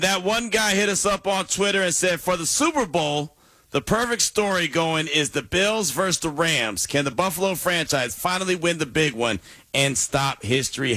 That one guy hit us up on Twitter and said, for the Super Bowl, the perfect story going is the Bills versus the Rams. Can the Buffalo franchise finally win the big one and stop history?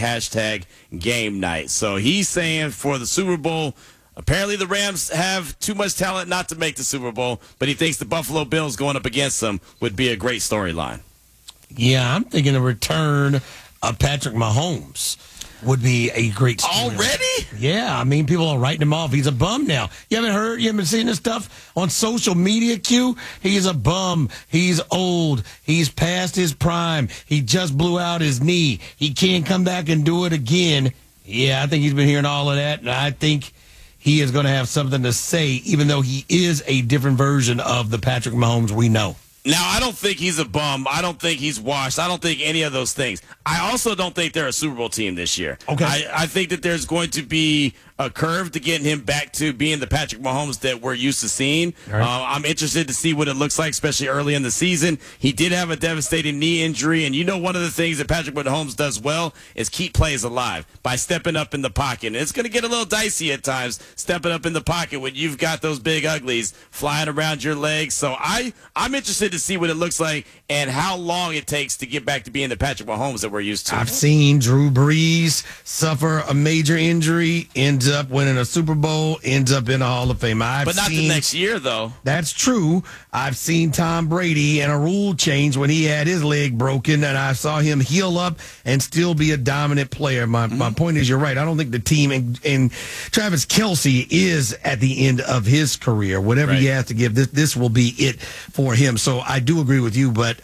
#game night. So he's saying for the Super Bowl, apparently the Rams have too much talent not to make the Super Bowl, but he thinks the Buffalo Bills going up against them would be a great storyline. Yeah, I'm thinking the return of Patrick Mahomes would be a great story. Already? Yeah, I mean, people are writing him off. He's a bum now. You haven't seen this stuff on social media, Q? He's a bum. He's old. He's past his prime. He just blew out his knee. He can't come back and do it again. Yeah, I think he's been hearing all of that, and I think he is going to have something to say, even though he is a different version of the Patrick Mahomes we know. Now, I don't think he's a bum. I don't think he's washed. I don't think any of those things. I also don't think they're a Super Bowl team this year. Okay. I think that there's going to be a curve to getting him back to being the Patrick Mahomes that we're used to seeing. Right. I'm interested to see what it looks like, especially early in the season. He did have a devastating knee injury, and one of the things that Patrick Mahomes does well is keep plays alive by stepping up in the pocket. And it's going to get a little dicey at times, stepping up in the pocket when you've got those big uglies flying around your legs. So I'm interested to see what it looks like and how long it takes to get back to being the Patrick Mahomes that we're used to. I've seen Drew Brees suffer a major injury, ends up winning a Super Bowl, ends up in the Hall of Fame. But not the next year, though. That's true. I've seen Tom Brady and a rule change when he had his leg broken, and I saw him heal up and still be a dominant player. My point is, you're right. I don't think the team, and Travis Kelce is at the end of his career. Whatever he has to give, this will be it for him. So I do agree with you, but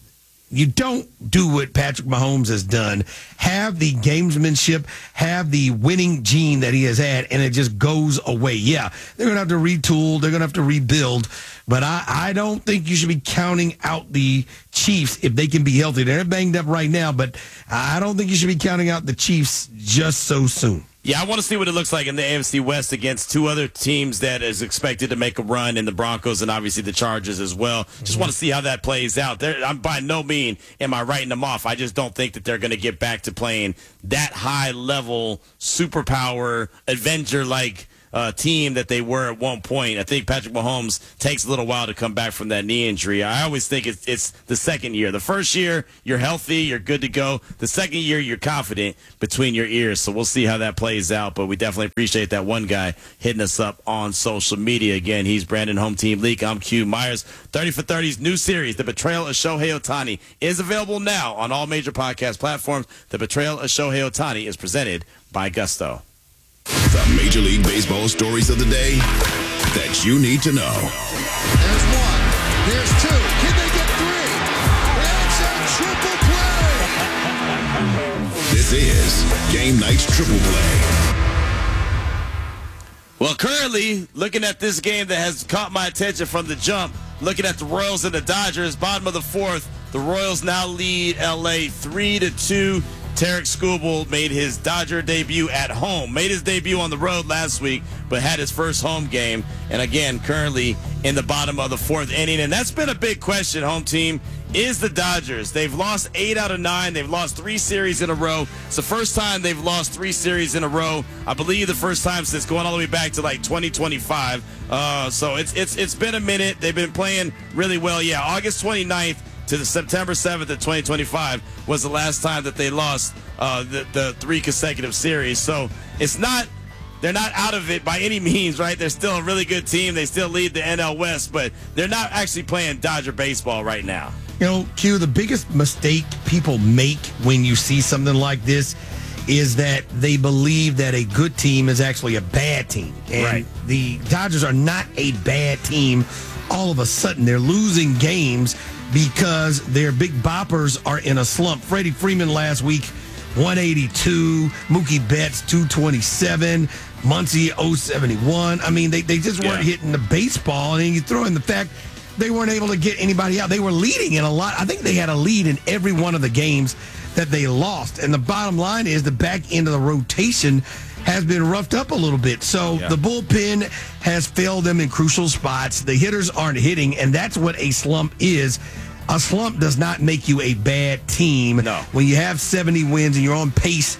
you don't do what Patrick Mahomes has done. Have the gamesmanship, have the winning gene that he has had, and it just goes away. Yeah, they're going to have to retool. They're going to have to rebuild. But I don't think you should be counting out the Chiefs if they can be healthy. They're banged up right now, but I don't think you should be counting out the Chiefs just so soon. Yeah, I want to see what it looks like in the AFC West against two other teams that is expected to make a run in the Broncos and obviously the Chargers as well. Just want to see how that plays out. I'm by no means am I writing them off. I just don't think that they're going to get back to playing that high-level, superpower, Avenger-like team that they were at one point. I think Patrick Mahomes takes a little while to come back from that knee injury. I always think it's the second year. The first year, you're healthy, you're good to go. The second year, you're confident between your ears. So we'll see how that plays out. But we definitely appreciate that one guy hitting us up on social media. Again, he's Brandon Home Team Leak. I'm Q Myers. 30 for 30's new series, The Betrayal of Shohei Ohtani, is available now on all major podcast platforms. The Betrayal of Shohei Ohtani is presented by Gusto. The Major League Baseball stories of the day that you need to know. There's one. There's two. Can they get three? It's a triple play. This is Game Night's Triple Play. Well, currently, looking at this game that has caught my attention from the jump, looking at the Royals and the Dodgers, bottom of the fourth, the Royals now lead L.A. 3-2. Tarek Skubal made his Dodger debut at home. Made his debut on the road last week, but had his first home game. And again, currently in the bottom of the fourth inning. And that's been a big question, home team, is the Dodgers. They've lost 8 out of 9. They've lost 3 series in a row. It's the first time they've lost 3 series in a row. I believe the first time since going all the way back to like 2025. So it's been a minute. They've been playing really well. Yeah, August 29th. To the September 7th of 2025 was the last time that they lost the 3 consecutive series. So they're not out of it by any means, right? They're still a really good team. They still lead the NL West, but they're not actually playing Dodger baseball right now. You know, Q, the biggest mistake people make when you see something like this is that they believe that a good team is actually a bad team. And the Dodgers are not a bad team. All of a sudden, they're losing games because their big boppers are in a slump. Freddie Freeman last week, 182. Mookie Betts, 227. Muncy, 071. I mean, they just weren't hitting the baseball. And then you throw in the fact they weren't able to get anybody out. They were leading in a lot. I think they had a lead in every one of the games that they lost. And the bottom line is the back end of the rotation has been roughed up a little bit. So the bullpen has failed them in crucial spots. The hitters aren't hitting, and that's what a slump is. A slump does not make you a bad team. No. When you have 70 wins and you're on pace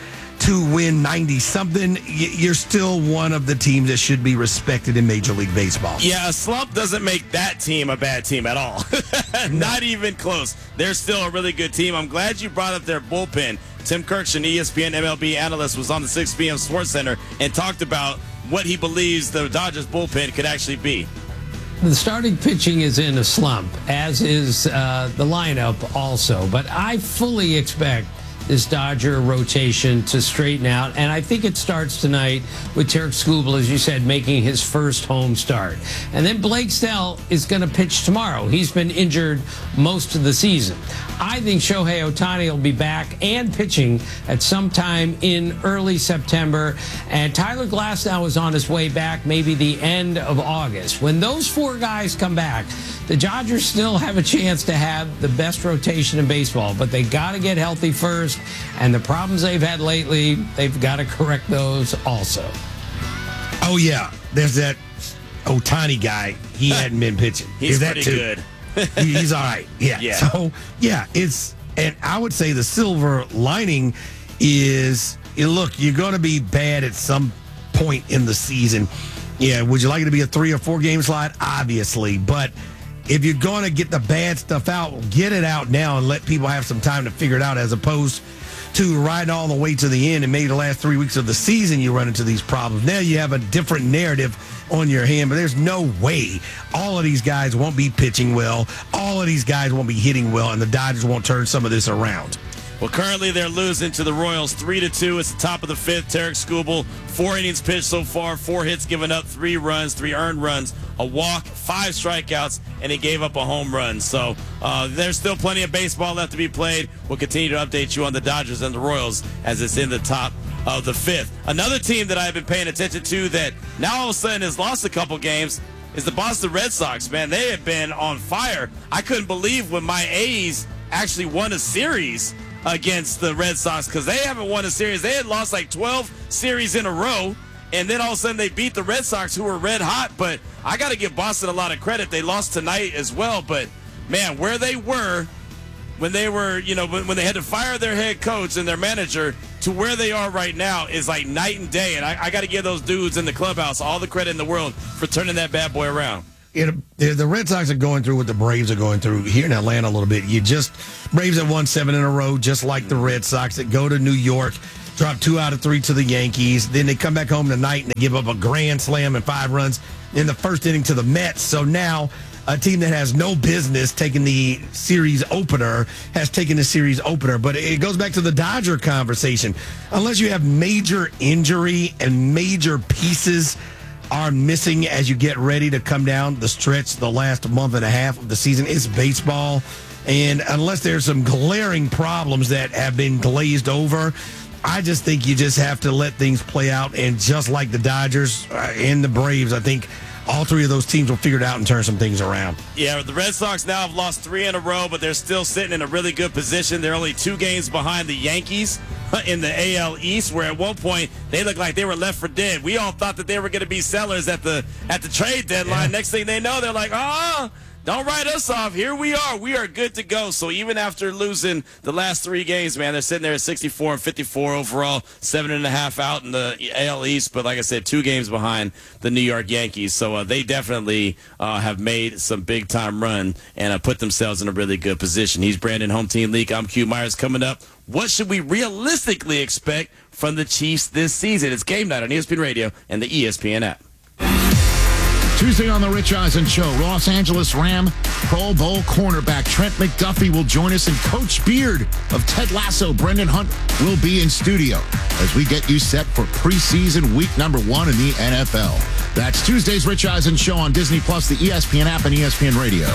to win 90-something, you're still one of the teams that should be respected in Major League Baseball. Yeah, a slump doesn't make that team a bad team at all. Not even close. They're still a really good team. I'm glad you brought up their bullpen. Tim Kirkshin, ESPN MLB analyst, was on the 6 p.m. Sports Center and talked about what he believes the Dodgers bullpen could actually be. The starting pitching is in a slump, as is the lineup also. But I fully expect this Dodger rotation to straighten out, and I think it starts tonight with Tarik Skubal, as you said, making his first home start. And then Blake Snell is going to pitch tomorrow. He's been injured most of the season. I think Shohei Ohtani will be back and pitching at some time in early September, and Tyler Glasnow is on his way back maybe the end of August. When those four guys come back, the Dodgers still have a chance to have the best rotation in baseball, but they got to get healthy first, and the problems they've had lately, they've got to correct those also. Oh, yeah. There's that Ohtani guy. He hadn't been pitching. He's that pretty too? good. He's all right. Yeah. So, yeah, and I would say the silver lining is, look, you're going to be bad at some point in the season. Yeah, would you like it to be a 3 or 4 game slide? Obviously, but if you're going to get the bad stuff out, get it out now and let people have some time to figure it out, as opposed to riding all the way to the end and maybe the last 3 weeks of the season you run into these problems. Now you have a different narrative on your hand, but there's no way all of these guys won't be pitching well, all of these guys won't be hitting well, and the Dodgers won't turn some of this around. Well, currently they're losing to the Royals 3-2. It's the top of the 5th. Tarik Skubal, 4 innings pitched so far, 4 hits given up, 3 runs, 3 earned runs, a walk, 5 strikeouts, and he gave up a home run. So there's still plenty of baseball left to be played. We'll continue to update you on the Dodgers and the Royals as it's in the top of the 5th. Another team that I've been paying attention to that now all of a sudden has lost a couple games is the Boston Red Sox. Man, they have been on fire. I couldn't believe when my A's actually won a series against the Red Sox, because they haven't won a series. They had lost like 12 series in a row, and then all of a sudden they beat the Red Sox, who were red hot. But I got to give Boston a lot of credit. They lost tonight as well, but man, where they were when they were, when they had to fire their head coach and their manager to where they are right now is like night and day. And I got to give those dudes in the clubhouse all the credit in the world for turning that bad boy around. The Red Sox are going through what the Braves are going through here in Atlanta a little bit. Braves have won 7 in a row, just like the Red Sox, that go to New York, drop 2 out of 3 to the Yankees. Then they come back home tonight and they give up a grand slam and 5 runs in the first inning to the Mets. So now a team that has no business taking the series opener has taken the series opener. But it goes back to the Dodger conversation. Unless you have major injury and major pieces are missing as you get ready to come down the stretch the last month and a half of the season, it's baseball. And unless there's some glaring problems that have been glazed over, I just think you just have to let things play out. And just like the Dodgers and the Braves, I think all 3 of those teams will figure it out and turn some things around. Yeah, the Red Sox now have lost 3 in a row, but they're still sitting in a really good position. They're only 2 games behind the Yankees in the AL East, where at one point they looked like they were left for dead. We all thought that they were going to be sellers at the trade deadline. Yeah. Next thing they know, they're like, don't write us off. Here we are. We are good to go. So even after losing the last 3 games, man, they're sitting there at 64 and 54 overall, 7.5 out in the AL East. But like I said, 2 games behind the New York Yankees. So they definitely have made some big time run and put themselves in a really good position. He's Brandon, Home Team League. I'm Q Myers. Coming up, what should we realistically expect from the Chiefs this season? It's Game Night on ESPN Radio and the ESPN app. Tuesday on the Rich Eisen Show, Los Angeles Ram Pro Bowl cornerback Trent McDuffie will join us, and Coach Beard of Ted Lasso, Brendan Hunt, will be in studio as we get you set for preseason week number 1 in the NFL. That's Tuesday's Rich Eisen Show on Disney+, the ESPN app, and ESPN Radio.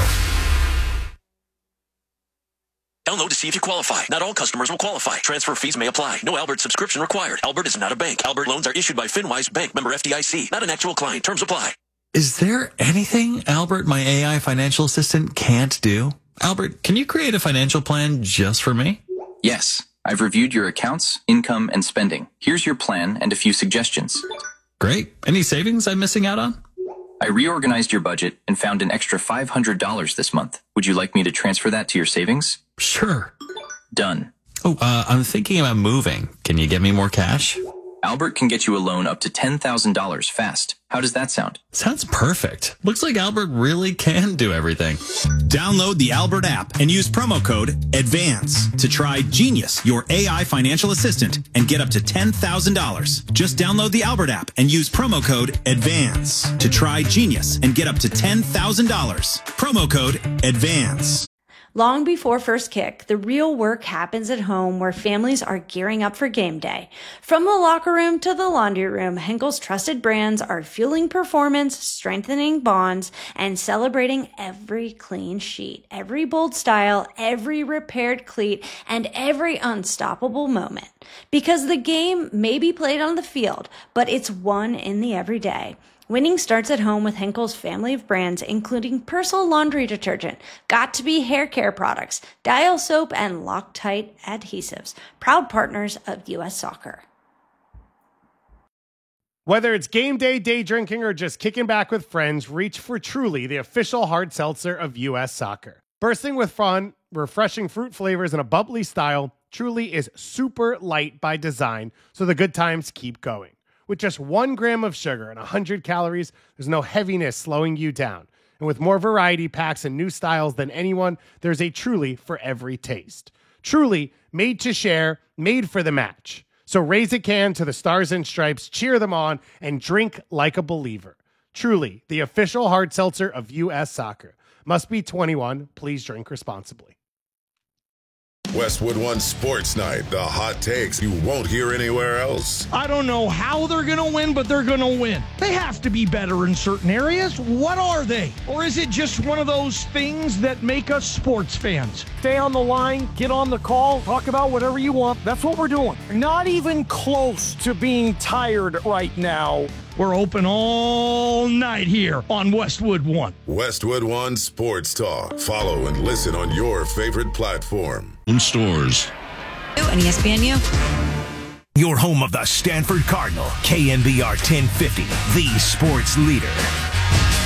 Download to see if you qualify. Not all customers will qualify. Transfer fees may apply. No Albert subscription required. Albert is not a bank. Albert loans are issued by FinWise Bank, member FDIC. Not an actual client. Terms apply. Is there anything Albert, my AI financial assistant, can't do? Albert, can you create a financial plan just for me? Yes. I've reviewed your accounts, income, and spending. Here's your plan and a few suggestions. Great. Any savings I'm missing out on? I reorganized your budget and found an extra $500 this month. Would you like me to transfer that to your savings? Sure. Done. Oh, I'm thinking about moving. Can you get me more cash? Albert can get you a loan up to $10,000 fast. How does that sound? Sounds perfect. Looks like Albert really can do everything. Download the Albert app and use promo code ADVANCE to try Genius, your AI financial assistant, and get up to $10,000. Just download the Albert app and use promo code ADVANCE to try Genius and get up to $10,000. Promo code ADVANCE. Long before first kick, the real work happens at home where families are gearing up for game day. From the locker room to the laundry room, Henkel's trusted brands are fueling performance, strengthening bonds, and celebrating every clean sheet, every bold style, every repaired cleat, and every unstoppable moment. Because the game may be played on the field, but it's won in the everyday. Winning starts at home with Henkel's family of brands, including Persil laundry detergent, Got2b hair care products, Dial soap, and Loctite adhesives. Proud partners of U.S. Soccer. Whether it's game day, day drinking, or just kicking back with friends, reach for Truly, the official hard seltzer of U.S. Soccer. Bursting with fun, refreshing fruit flavors, and a bubbly style, Truly is super light by design, so the good times keep going. With just 1 gram of sugar and 100 calories, there's no heaviness slowing you down. And with more variety packs and new styles than anyone, there's a Truly for every taste. Truly, made to share, made for the match. So raise a can to the Stars and Stripes, cheer them on, and drink like a believer. Truly, the official hard seltzer of U.S. Soccer. Must be 21. Please drink responsibly. Westwood One Sports Night, the hot takes you won't hear anywhere else. I don't know how they're going to win, but they're going to win. They have to be better in certain areas. What are they? Or is it just one of those things that make us sports fans? Stay on the line, get on the call, talk about whatever you want. That's what we're doing. Not even close to being tired right now. We're open all night here on Westwood One. Westwood One Sports Talk. Follow and listen on your favorite platform. In stores. And ESPNU. Your home of the Stanford Cardinal, KNBR 1050, the sports leader.